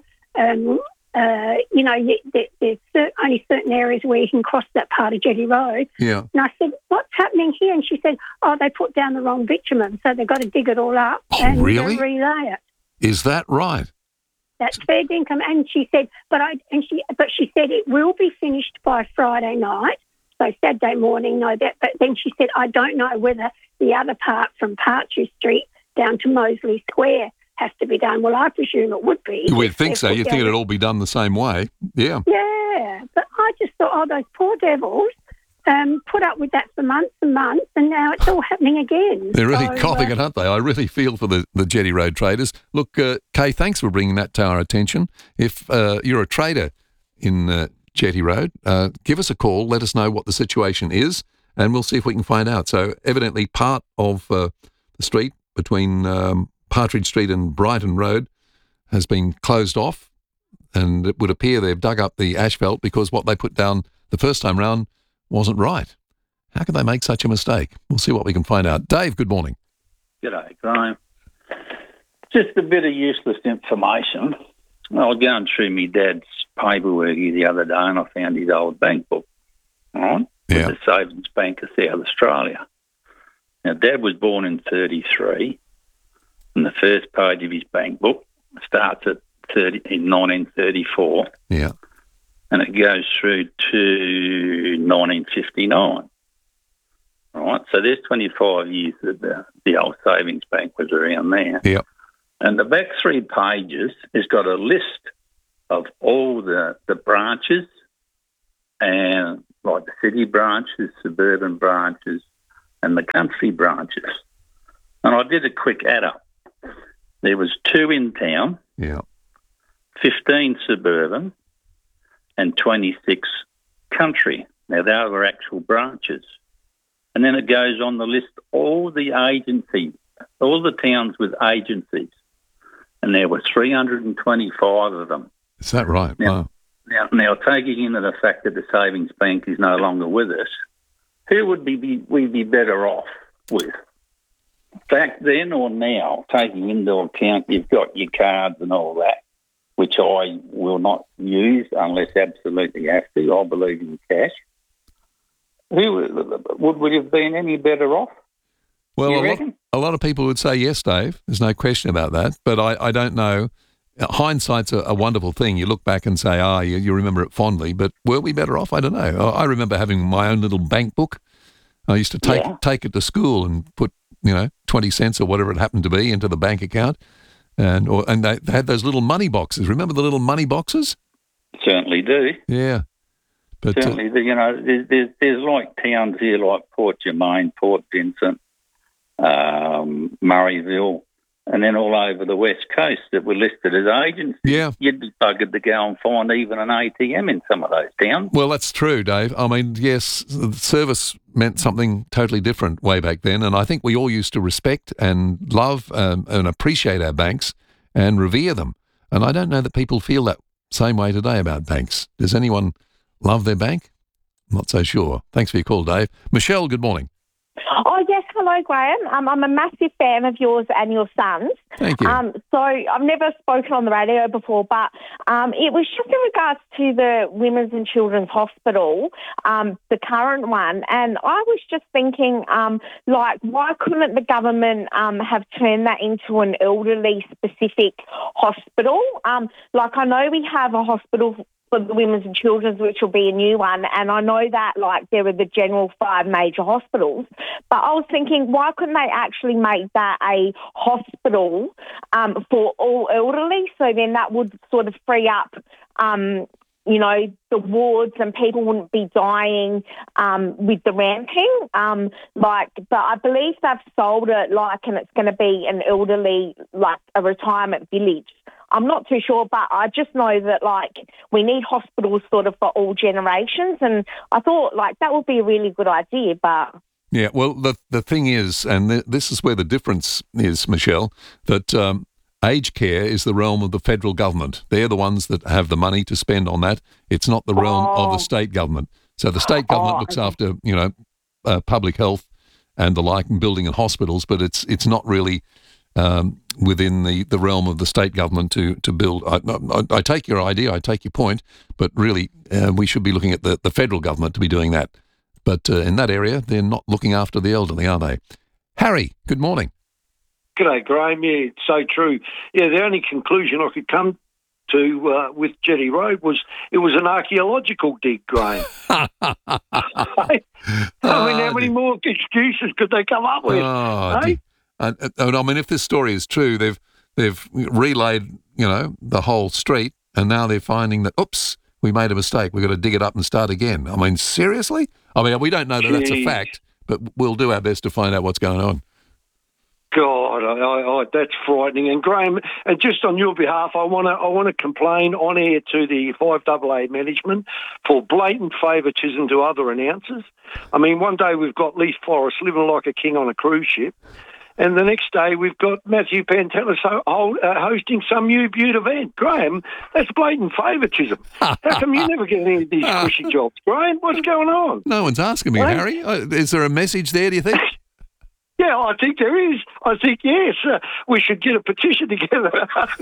There's only certain areas where you can cross that part of Jetty Road. Yeah. And I said, what's happening here? And she said, they put down the wrong bitumen, so they've got to dig it all up and really? relay it. Is that right? That's fair income. And she said, she said it will be finished by Friday night, so Saturday morning, but then she said, I don't know whether the other part from Partridge Street down to Mosley Square has to be done. Well, I presume it would be. We'd think so. You'd think it'd all be done the same way. Yeah. Yeah. But I just thought, those poor devils put up with that for months and months, and now it's all happening again. They're really coughing it, aren't they? I really feel for the Jetty Road traders. Look, Kay, thanks for bringing that to our attention. If you're a trader in Jetty Road, give us a call. Let us know what the situation is, and we'll see if we can find out. So evidently part of the street between Partridge Street and Brighton Road has been closed off, and it would appear they've dug up the asphalt because what they put down the first time round wasn't right. How could they make such a mistake? We'll see what we can find out. Dave, good morning. G'day, Graham. Just a bit of useless information. I was going through my dad's paperwork here the other day and I found his old bank book, all right, with the Savings Bank of South Australia. Now, Dad was born in 1933, and the first page of his bank book starts in 1934. Yeah. And it goes through to 1959. All right, so there's 25 years that the old savings bank was around there. Yep. And the back 3 pages has got a list of all the branches, and like the city branches, suburban branches, and the country branches. And I did a quick add up. There was 2 in town, 15 suburban, and 26 country. Now, they were actual branches. And then it goes on the list, all the agencies, all the towns with agencies. And there were 325 of them. Is that right? Wow. Now, taking into the fact that the savings bank is no longer with us, who would we be better off with? Back then or now, taking into account you've got your cards and all that, which I will not use unless absolutely have to. I believe in cash. Would we have been any better off? Well, a lot of people would say yes, Dave. There's no question about that. But I don't know. Hindsight's a wonderful thing. You look back and say, you remember it fondly. But were we better off? I don't know. I remember having my own little bank book. I used to take it to school and put 20 cents or whatever it happened to be into the bank account. And they had those little money boxes. Remember the little money boxes? Certainly do. Yeah. But certainly, there's like towns here like Port Germain, Port Vincent, Murrayville, and then all over the West Coast that were listed as agencies. Yeah. You'd be buggered to go and find even an ATM in some of those towns. Well, that's true, Dave. I mean, yes, the service meant something totally different way back then, and I think we all used to respect and love and appreciate our banks and revere them. And I don't know that people feel that same way today about banks. Does anyone love their bank? I'm not so sure. Thanks for your call, Dave. Michelle, good morning. Oh, yes. Hello, Graham. I'm a massive fan of yours and your son's. Thank you. So I've never spoken on the radio before, but it was just in regards to the Women's and Children's Hospital, the current one. And I was just thinking, why couldn't the government have turned that into an elderly-specific hospital? I know we have a hospital for the Women's and Children's, which will be a new one, and I know that, there are the general 5 major hospitals, but I was thinking, why couldn't they actually make that a hospital for all elderly? So then that would sort of free up, the wards, and people wouldn't be dying with the ramping. But I believe they've sold it, and it's going to be an elderly, a retirement village. I'm not too sure, but I just know that, we need hospitals sort of for all generations, and I thought, that would be a really good idea, but... Yeah, well, the thing is, and this is where the difference is, Michelle, that aged care is the realm of the federal government. They're the ones that have the money to spend on that. It's not the realm of the state government. So the state government looks after, public health and the like, and building and hospitals, but it's not really... within the realm of the state government to build. I take your idea, I take your point, but really we should be looking at the federal government to be doing that. But in that area, they're not looking after the elderly, are they? Harry, good morning. G'day, Graham. Yeah, it's so true. Yeah, the only conclusion I could come to with Jetty Road was it was an archaeological dig, Graham. How many more excuses could they come up with? I mean, if this story is true, they've relayed, the whole street, and now they're finding that, oops, we made a mistake. We've got to dig it up and start again. I mean, seriously? I mean, we don't know that that's a fact, but we'll do our best to find out what's going on. God, that's frightening. And Graham, and just on your behalf, I want to complain on air to the 5AA management for blatant favouritism to other announcers. I mean, one day we've got Leith Forrest living like a king on a cruise ship, and the next day we've got Matthew Pantelis hosting some new beaut event. Graham, that's blatant favouritism. How come you never get any of these cushy jobs, Graham? What's going on? No one's asking me, Harry. Is there a message there, do you think? Yeah, Well, I think there is. I think, yes, we should get a petition together.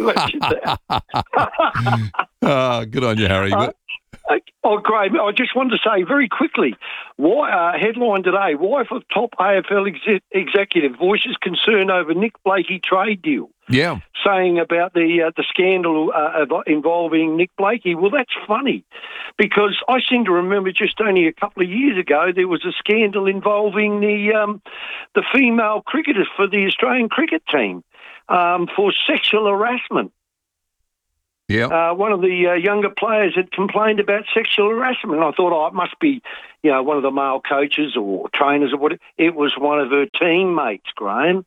Good on you, Harry. Graham, I just wanted to say very quickly, headline today, wife of top AFL executive voices concern over Nick Blakey trade deal. Yeah. Saying about the scandal involving Nick Blakey. Well, that's funny because I seem to remember just only a couple of years ago there was a scandal involving the female cricketers for the Australian cricket team for sexual harassment. Yeah. One of the younger players had complained about sexual harassment. And I thought, it must be, one of the male coaches or trainers or whatever. It was one of her teammates, Graham.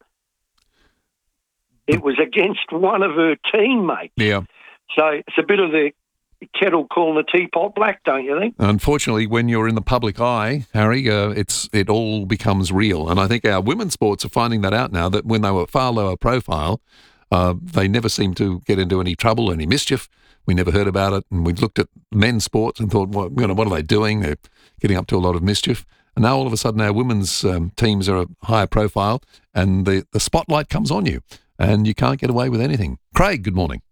It was against one of her teammates. Yeah. So it's a bit of the kettle calling the teapot black, don't you think? Unfortunately, when you're in the public eye, Harry, it all becomes real. And I think our women's sports are finding that out now, that when they were far lower profile, they never seemed to get into any trouble, any mischief. We never heard about it. And we looked at men's sports and thought, what are they doing? They're getting up to a lot of mischief. And now all of a sudden our women's teams are a higher profile and the spotlight comes on you and you can't get away with anything. Craig, good morning.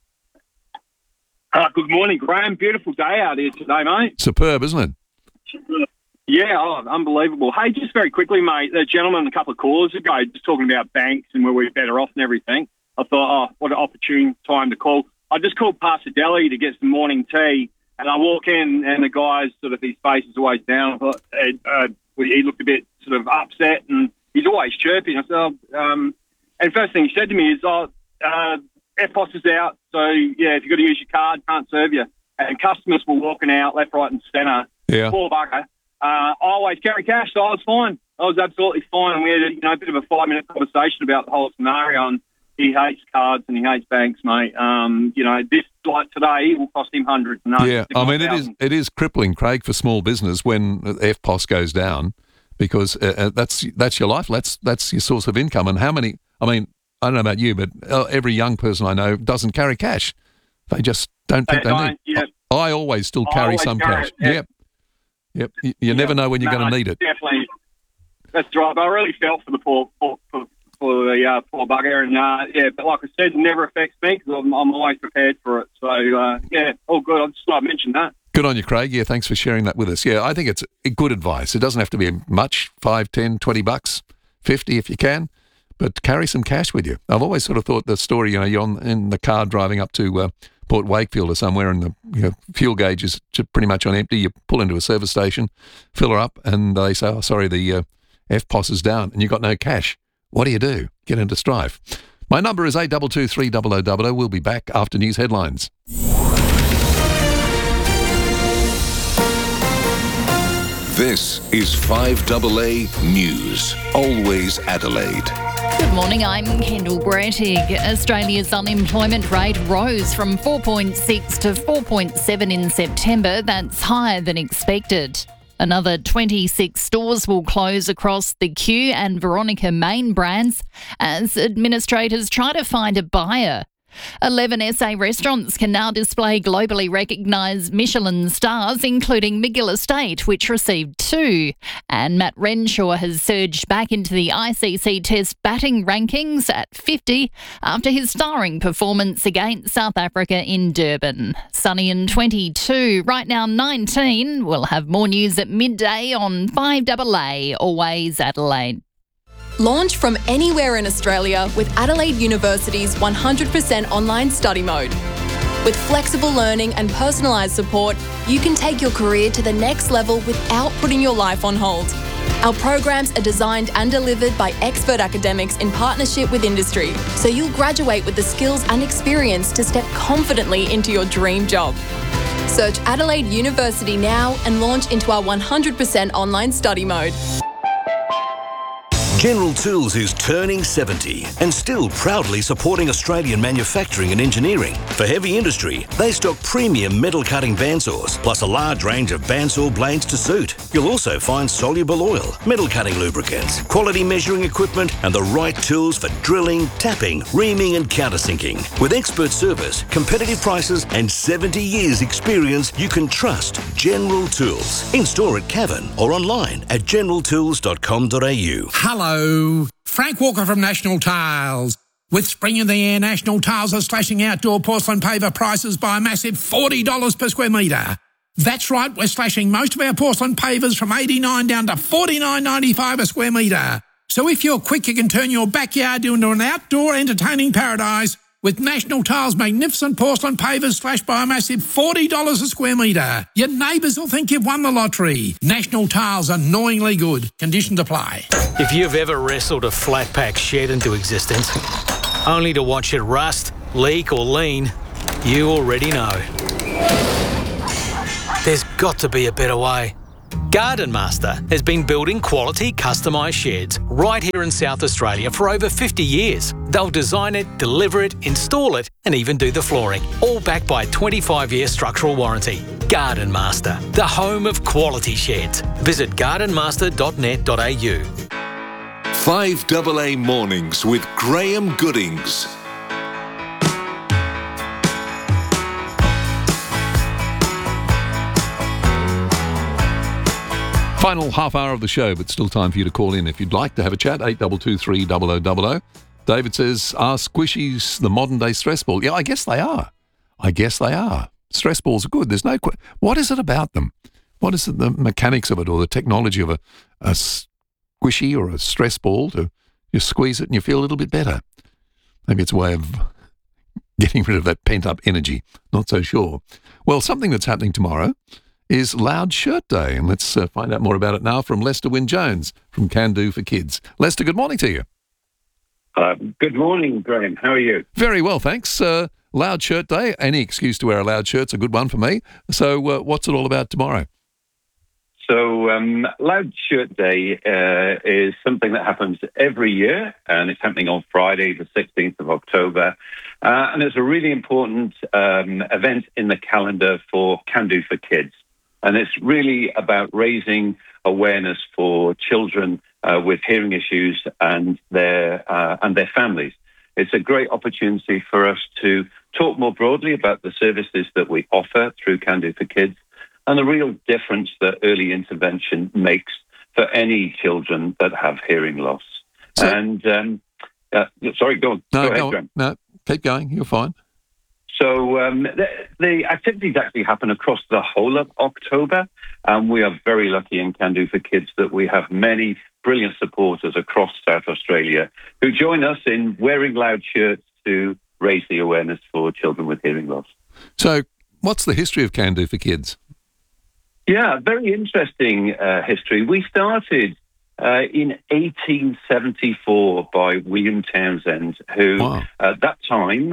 Good morning, Graham. Beautiful day out here today, mate. Superb, isn't it? Yeah, unbelievable. Hey, just very quickly, mate, the gentleman a couple of callers ago just talking about banks and where we're better off and everything. I thought, what an opportune time to call. I just called Pastor Deli to get some morning tea, and I walk in, and the guy's sort of, his face is always down. I thought, he looked a bit sort of upset, and he's always chirping. I said, and first thing he said to me is, EFTPOS is out, so, yeah, if you've got to use your card, can't serve you. And customers were walking out left, right and centre. Yeah. Poor bugger. I always carry cash, so I was fine. I was absolutely fine. And we had a bit of a 5-minute conversation about the whole scenario, and he hates cards and he hates banks, mate. This, like today, will cost him hundreds. Yeah, I mean, it is crippling, Craig, for small business when EFTPOS goes down because that's your life. That's your source of income. And how many, I don't know about you, but every young person I know doesn't carry cash. They just don't think they need. Yeah. I always still carry some cash. Yep. You never know when you're going to need it. Definitely. That's right. But I really felt for the poor bugger. And, but like I said, it never affects me because I'm always prepared for it. So, all good. I just thought I'd mention that. Good on you, Craig. Yeah, thanks for sharing that with us. Yeah, I think it's good advice. It doesn't have to be much, $5, $10, $20, $50 if you can, but carry some cash with you. I've always sort of thought the story, you're in the car driving up to Port Wakefield or somewhere and the fuel gauge is pretty much on empty. You pull into a service station, fill her up, and they say, oh, sorry, the EFTPOS is down, and you've got no cash. What do you do? Get into strife. My number is 82230000. We'll be back after news headlines. This is 5AA News. Always Adelaide. Good morning, I'm Kendall Brettig. Australia's unemployment rate rose from 4.6 to 4.7 in September. That's higher than expected. Another 26 stores will close across the Q and Veronica main brands as administrators try to find a buyer. 11 SA restaurants can now display globally recognised Michelin stars, including McGill Estate, which received 2. And Matt Renshaw has surged back into the ICC Test batting rankings at 50 after his starring performance against South Africa in Durban. Sunny and 22, right now 19. We'll have more news at midday on 5AA, Always Adelaide. Launch from anywhere in Australia with Adelaide University's 100% online study mode. With flexible learning and personalised support, you can take your career to the next level without putting your life on hold. Our programs are designed and delivered by expert academics in partnership with industry, so you'll graduate with the skills and experience to step confidently into your dream job. Search Adelaide University now and launch into our 100% online study mode. General Tools is turning 70 and still proudly supporting Australian manufacturing and engineering. For heavy industry, they stock premium metal cutting bandsaws, plus a large range of bandsaw blades to suit. You'll also find soluble oil, metal cutting lubricants, quality measuring equipment, and the right tools for drilling, tapping, reaming, and countersinking. With expert service, competitive prices, and 70 years experience, you can trust General Tools. In store at Cavan or online at generaltools.com.au. Hello. Frank Walker from National Tiles. With spring in the air, National Tiles are slashing outdoor porcelain paver prices by a massive $40 per square metre. That's right, we're slashing most of our porcelain pavers from $89 down to $49.95 a square metre. So if you're quick, you can turn your backyard into an outdoor entertaining paradise with National Tiles' magnificent porcelain pavers slashed by a massive $40 a square metre. Your neighbours will think you've won the lottery. National Tiles, annoyingly good. Conditions apply. If you've ever wrestled a flat pack shed into existence, only to watch it rust, leak or lean, you already know. There's got to be a better way. Garden Master has been building quality customised sheds right here in South Australia for over 50 years. They'll design it, deliver it, install it and even do the flooring, all backed by a 25-year structural warranty. Garden Master, the home of quality sheds. Visit gardenmaster.net.au. 5AA Mornings with Graham Goodings. Final half hour of the show, but still time for you to call in if you'd like to have a chat. 8223 0000. David says, are squishies the modern day stress ball? Yeah, I guess they are. Stress balls are good. There's no what is it about them? What is it, the mechanics of it or the technology of a squishy or a stress ball to you squeeze it and you feel a little bit better? Maybe it's a way of getting rid of that pent-up energy. Not so sure. Well, something that's happening tomorrow is Loud Shirt Day, and let's find out more about it now from Lester Wynne-Jones from Can Do for Kids. Lester, good morning to you. Good morning, Graham. How are you? Very well, thanks. Loud Shirt Day, any excuse to wear a loud shirt's a good one for me. So what's it all about tomorrow? So Loud Shirt Day is something that happens every year, and it's happening on Friday, the 16th of October. And it's a really important event in the calendar for Can Do for Kids. And it's really about raising awareness for children with hearing issues and their families. It's a great opportunity for us to talk more broadly about the services that we offer through Can Do for Kids and the real difference that early intervention makes for any children that have hearing loss. Sorry, go on. No, go ahead, Graham. No, keep going. You're fine. So the activities actually happen across the whole of October, and we are very lucky in Can Do for Kids that we have many brilliant supporters across South Australia who join us in wearing loud shirts to raise the awareness for children with hearing loss. So what's the history of Can Do for Kids? Yeah, very interesting history. We started in 1874 by William Townsend, who at that time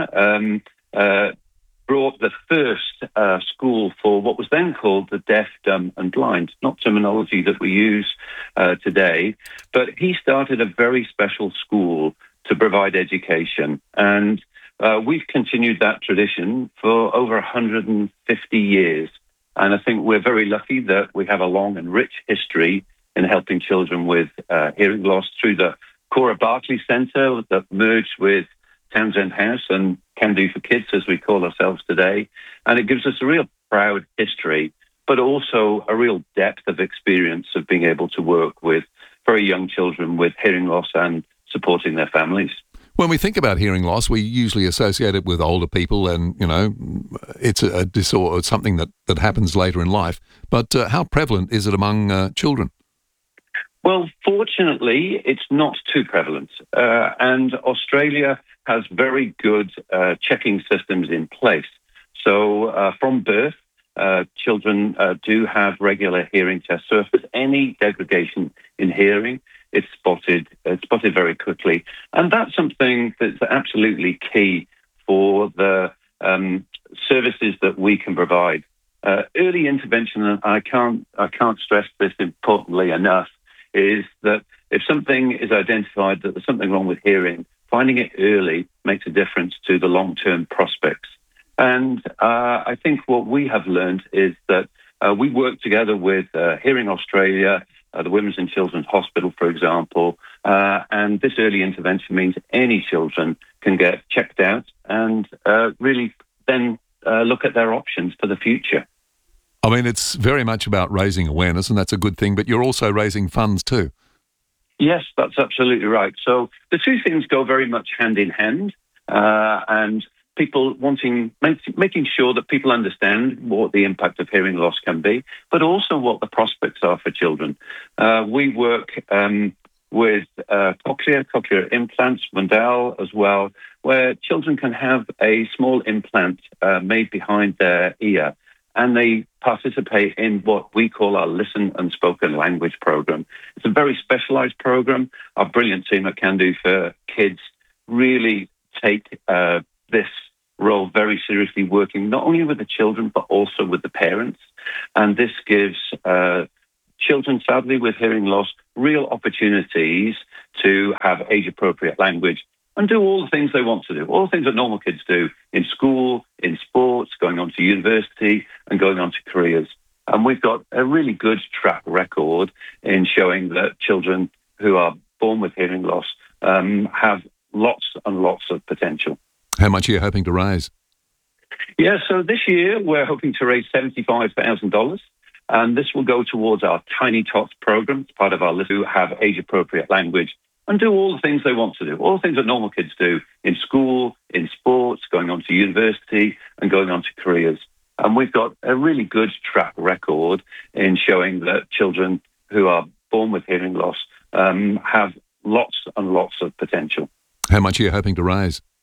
brought the first school for what was then called the deaf, dumb and blind, not terminology that we use today, but he started a very special school to provide education. And we've continued that tradition for over 150 years. And I think we're very lucky that we have a long and rich history in helping children with hearing loss through the Cora Barclay Centre that merged with Townsend House and Can Do for Kids, as we call ourselves today. And it gives us a real proud history, but also a real depth of experience of being able to work with very young children with hearing loss and supporting their families. When we think about hearing loss, we usually associate it with older people and, you know, it's a disorder, it's something that happens later in life. But how prevalent is it among children? Well, fortunately, it's not too prevalent. And Australia has very good checking systems in place. So from birth, children do have regular hearing tests. So if there's any degradation in hearing, it's spotted very quickly. And that's something that's absolutely key for the services that we can provide. Early intervention, and I can't stress this importantly enough, is that if something is identified that there's something wrong with hearing, finding it early makes a difference to the long-term prospects. And I think what we have learned is that we work together with Hearing Australia, the Women's and Children's Hospital, for example, and this early intervention means any children can get checked out and really then look at their options for the future. I mean, it's very much about raising awareness, and that's a good thing, but you're also raising funds too. Yes, that's absolutely right. So the two things go very much hand in hand, and people making sure that people understand what the impact of hearing loss can be, but also what the prospects are for children. We work with cochlear implants, Mundell as well, where children can have a small implant made behind their ear, and they participate in what we call our Listen and Spoken Language program. It's a very specialized program. Our brilliant team at Can Do for Kids really take this role very seriously, working not only with the children, but also with the parents. And this gives children, sadly, with hearing loss, real opportunities to have age-appropriate language and do all the things they want to do, all the things that normal kids do in school, in sports, going on to university and going on to careers. And we've got a really good track record in showing that children who are born with hearing loss have lots and lots of potential. How much are you hoping to raise? Yeah, so this year we're hoping to raise $75,000. And this will go towards our Tiny Tots program. It's part of our list to have age-appropriate language and do all the things they want to do, all the things that normal kids do in school, in sports, going on to university and going on to careers. And we've got a really good track record in showing that children who are born with hearing loss have lots and lots of potential. How much are you hoping to raise?